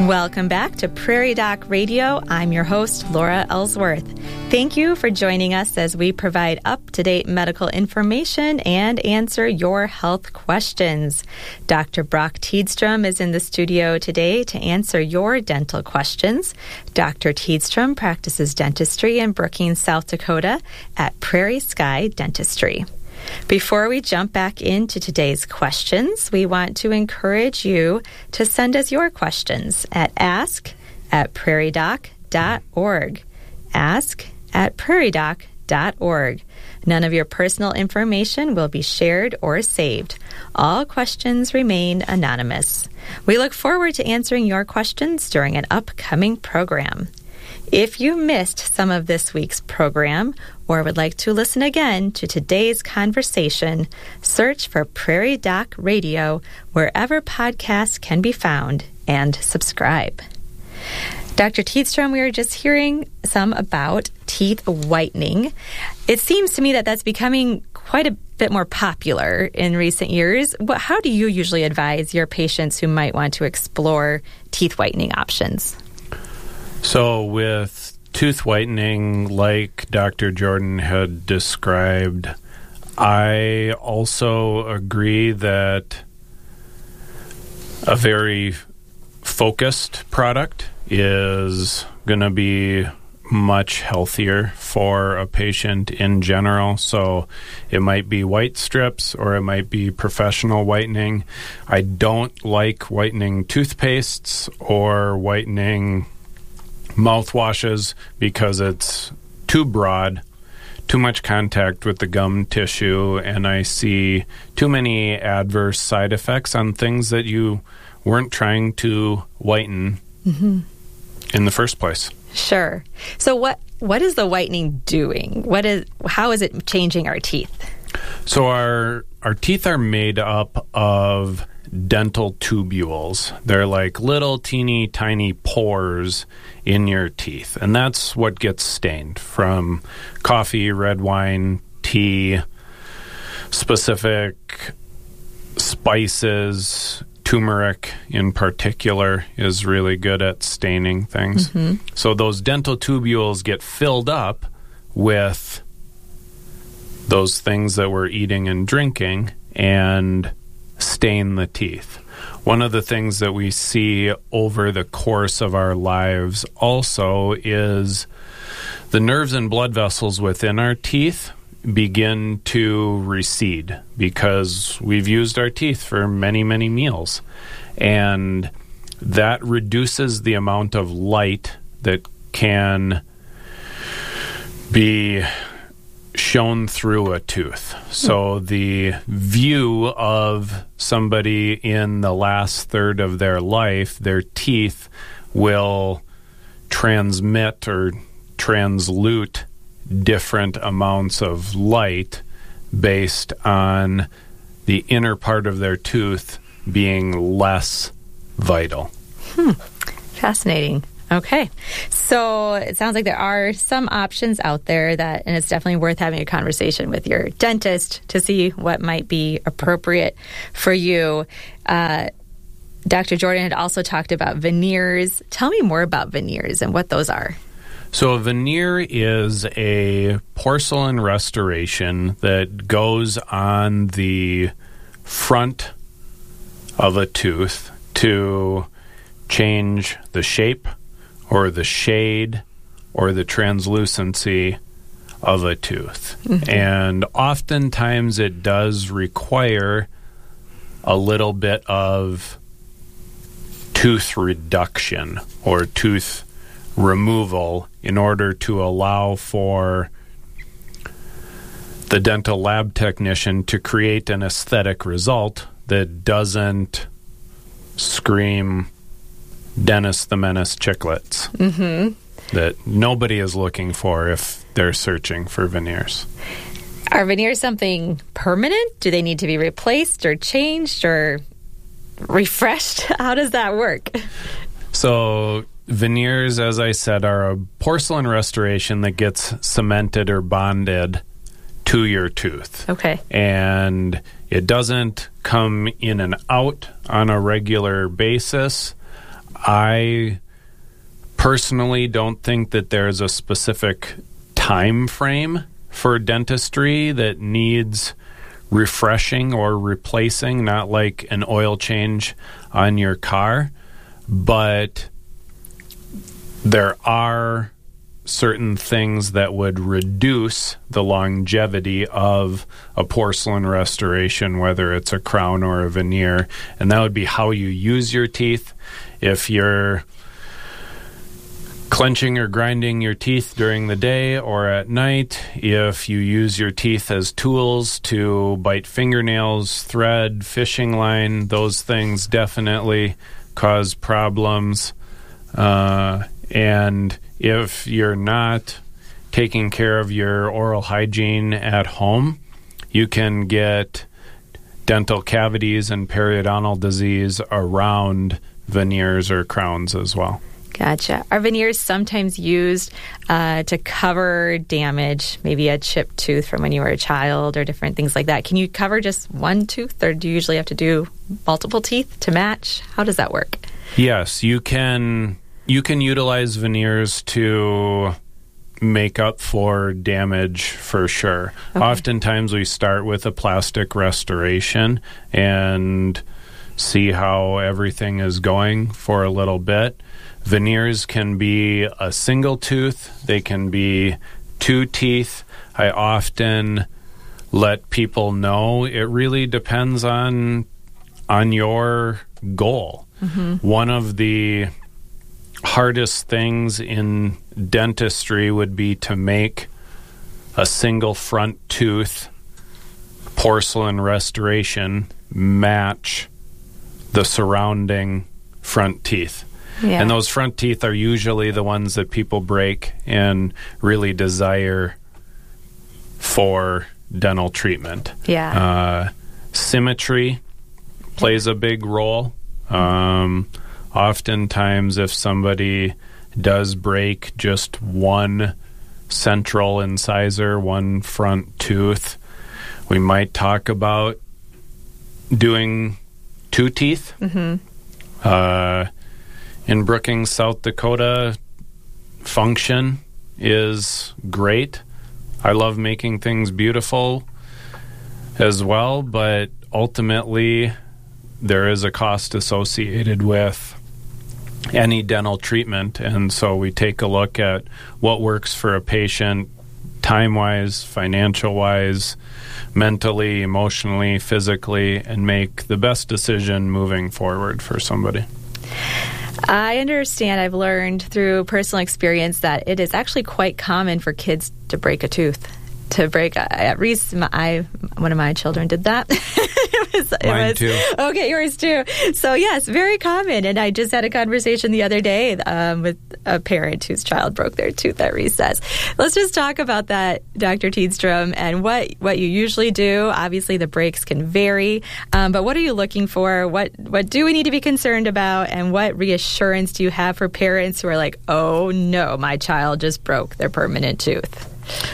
Welcome back to Prairie Doc Radio. I'm your host, Laura Ellsworth. Thank you for joining us as we provide up-to-date medical information and answer your health questions. Dr. Brock Tiedstrom is in the studio today to answer your dental questions. Dr. Tiedstrom practices dentistry in Brookings, South Dakota at Prairie Sky Dentistry. Before we jump back into today's questions, we want to encourage you to send us your questions at ask@prairiedoc.org. ask@prairiedoc.org. None of your personal information will be shared or saved. All questions remain anonymous. We look forward to answering your questions during an upcoming program. If you missed some of this week's program or would like to listen again to today's conversation, search for Prairie Doc Radio wherever podcasts can be found and subscribe. Dr. Tiedstrom, we were just hearing some about teeth whitening. It seems to me that that's becoming quite a bit more popular in recent years. How do you usually advise your patients who might want to explore teeth whitening options? So with tooth whitening, like Dr. Jordan had described, I also agree that a very focused product is going to be much healthier for a patient in general. So it might be white strips or it might be professional whitening. I don't like whitening toothpastes or whitening mouthwashes because it's too broad, too much contact with the gum tissue, and I see too many adverse side effects on things that you weren't trying to whiten in the first place. Sure. So what is the whitening doing? How is it changing our teeth? So our teeth are made up of dental tubules. They're like little teeny tiny pores in your teeth, and that's what gets stained from coffee, red wine, tea, specific spices. Turmeric in particular is really good at staining things. So those dental tubules get filled up with those things that we're eating and drinking and stain the teeth. One of the things that we see over the course of our lives also is the nerves and blood vessels within our teeth begin to recede because we've used our teeth for many, many meals. And that reduces the amount of light that can be shown through a tooth. So the view of somebody in the last third of their life, their teeth will transmit or translute different amounts of light based on the inner part of their tooth being less vital. Fascinating. Okay. So it sounds like there are some options out there and it's definitely worth having a conversation with your dentist to see what might be appropriate for you. Dr. Jordan had also talked about veneers. Tell me more about veneers and what those are. So a veneer is a porcelain restoration that goes on the front of a tooth to change the shape or the shade or the translucency of a tooth. And oftentimes it does require a little bit of tooth reduction or tooth removal in order to allow for the dental lab technician to create an aesthetic result that doesn't scream Dennis the Menace chiclets that nobody is looking for if they're searching for veneers. Are veneers something permanent? Do they need to be replaced or changed or refreshed? How does that work? So veneers, as I said, are a porcelain restoration that gets cemented or bonded to your tooth. Okay. And it doesn't come in and out on a regular basis. I personally don't think that there's a specific time frame for dentistry that needs refreshing or replacing, not like an oil change on your car, but there are certain things that would reduce the longevity of a porcelain restoration, whether it's a crown or a veneer, and that would be how you use your teeth. If you're clenching or grinding your teeth during the day or at night, if you use your teeth as tools to bite fingernails, thread, fishing line, those things definitely cause problems. And if you're not taking care of your oral hygiene at home, you can get dental cavities and periodontal disease around veneers or crowns as well. Gotcha. Are veneers sometimes used to cover damage, maybe a chipped tooth from when you were a child or different things like that? Can you cover just one tooth, or do you usually have to do multiple teeth to match? How does that work? Yes, you can utilize veneers to make up for damage for sure. Okay. Oftentimes we start with a plastic restoration and see how everything is going for a little bit. Veneers can be a single tooth. They can be two teeth. I often let people know it really depends on your goal. Mm-hmm. One of the hardest things in dentistry would be to make a single front tooth porcelain restoration match the surrounding front teeth. Yeah. And those front teeth are usually the ones that people break and really desire for dental treatment. Yeah. Symmetry plays a big role. Oftentimes, if somebody does break just one central incisor, one front tooth, we might talk about doing two teeth. Mm-hmm. In Brookings, South Dakota, function is great. I love making things beautiful as well, but ultimately there is a cost associated with any dental treatment, and so we take a look at what works for a patient time-wise, financial-wise, mentally, emotionally, physically, and make the best decision moving forward for somebody. I understand, I've learned through personal experience that it is actually quite common for kids to break a tooth. At Reese, one of my children did that. Mine too. Okay, yours too. So yes, very common. And I just had a conversation the other day with a parent whose child broke their tooth at recess. Let's just talk about that, Dr. Teenstrom, and what you usually do. Obviously, the breaks can vary, but what are you looking for? What do we need to be concerned about? And what reassurance do you have for parents who are like, oh no, my child just broke their permanent tooth?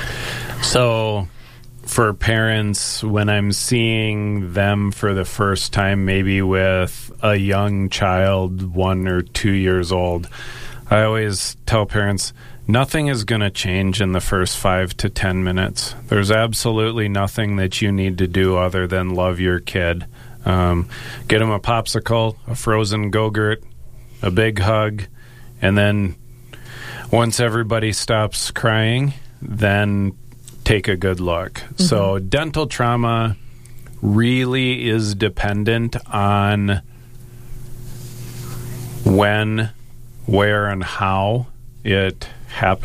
So for parents, when I'm seeing them for the first time, maybe with a young child, 1 or 2 years old, I always tell parents, nothing is going to change in the first 5 to 10 minutes. There's absolutely nothing that you need to do other than love your kid. Get them a popsicle, a frozen Go-Gurt, a big hug, and then once everybody stops crying, then take a good look. Mm-hmm. So dental trauma really is dependent on when, where, and how it happens.